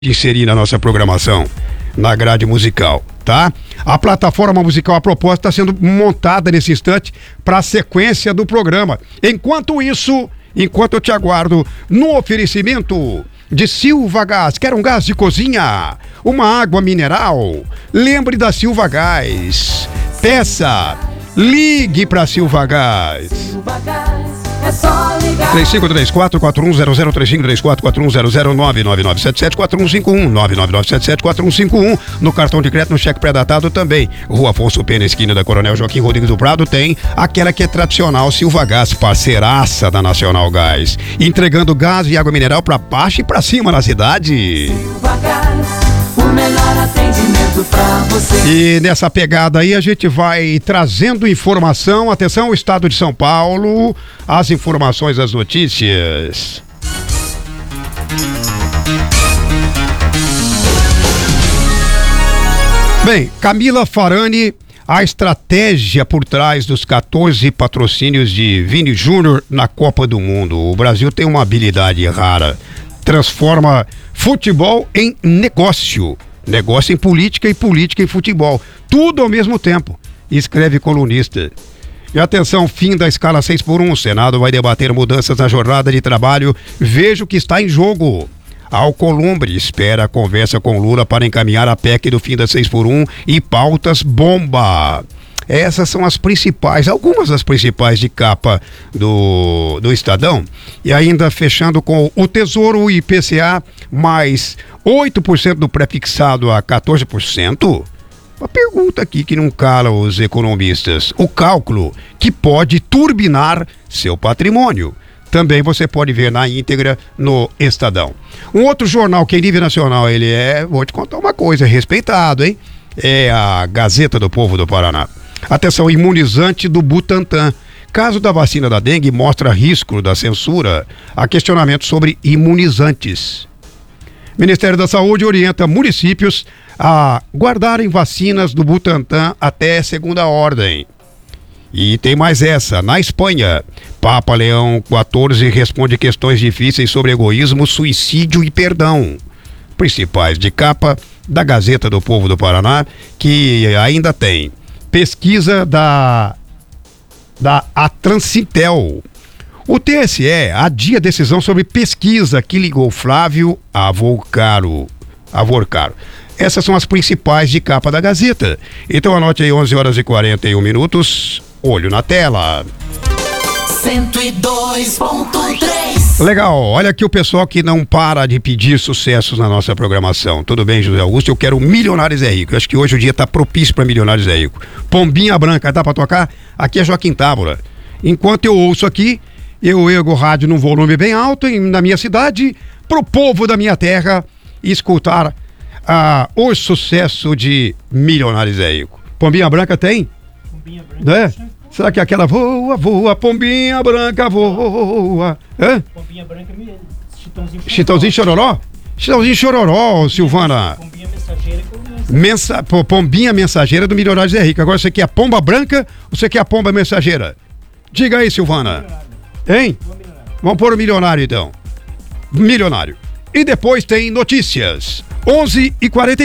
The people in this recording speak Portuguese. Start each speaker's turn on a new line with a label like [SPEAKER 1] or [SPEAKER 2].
[SPEAKER 1] inserir na nossa programação, na grade musical, tá? A plataforma musical, a proposta, está sendo montada nesse instante para a sequência do programa. Enquanto eu te aguardo no oferecimento de Silva Gás, quer um gás de cozinha, uma água mineral, lembre da Silva Gás, peça, ligue para Silva Gás. Silva Gás. É só ligar. 3534-4100, 3534-4100, 99977-4151, no cartão de crédito, no cheque pré-datado também. Rua Afonso Pena, esquina da Coronel Joaquim Rodrigues do Prado, tem aquela que é tradicional, Silva Gás, parceiraça da Nacional Gás, entregando gás e água mineral pra baixo e pra cima na cidade. Silva Gás, o melhor atendimento pra você. E nessa pegada aí a gente vai trazendo informação. Atenção, o estado de São Paulo, as informações, as notícias. Bem, Camila Farani, a estratégia por trás dos 14 patrocínios de Vini Júnior na Copa do Mundo. O Brasil tem uma habilidade rara, transforma futebol em negócio. Negócio em política e política em futebol. Tudo ao mesmo tempo. Escreve colunista. E atenção, fim da escala 6x1. O Senado vai debater mudanças na jornada de trabalho. Veja o que está em jogo. Alcolumbre espera a conversa com Lula para encaminhar a PEC do fim da 6x1 e pautas bomba. Essas são as principais, algumas das principais de capa do Estadão. E ainda fechando com o Tesouro e IPCA, mais 8% do pré-fixado a 14%. Uma pergunta aqui que não cala os economistas. O cálculo que pode turbinar seu patrimônio. Também você pode ver na íntegra no Estadão. Um outro jornal que é nível nacional, vou te contar uma coisa, respeitado, hein? É a Gazeta do Povo do Paraná. Atenção, imunizante do Butantan. Caso da vacina da dengue mostra risco da censura. Há questionamento sobre imunizantes. Ministério da Saúde orienta municípios a guardarem vacinas do Butantan até segunda ordem. E tem mais essa, na Espanha, Papa Leão XIV responde questões difíceis sobre egoísmo, suicídio e perdão. Principais de capa da Gazeta do Povo do Paraná, que ainda tem pesquisa da Atransintel. O TSE adia decisão sobre pesquisa que ligou Flávio a Volcaro. Essas são as principais de capa da Gazeta. Então anote aí, 11h41, olho na tela. 102.3. Legal, olha aqui o pessoal que não para de pedir sucessos na nossa programação. Tudo bem, José Augusto? Eu quero Milionários é Rico. Eu acho que hoje o dia tá propício para Milionários é Rico. Pombinha Branca, dá para tocar? Aqui é Joaquim Tábora. Enquanto eu ouço aqui, eu ergo o rádio num volume bem alto na minha cidade, pro povo da minha terra escutar o sucesso de Milionários é Rico. Pombinha Branca tem? Pombinha Branca. É? Será que é aquela voa, voa, pombinha branca voa? Hã? Pombinha branca, Chitãozinho Chororó? Chitãozinho Chororó, Silvana. Pombinha mensageira que eu conheço. Pombinha mensageira do Milionários é Rico. Agora você quer a pomba branca ou você quer a pomba mensageira? Diga aí, Silvana. Hein? Vamos pôr o milionário então. Milionário. E depois tem notícias. 11h40.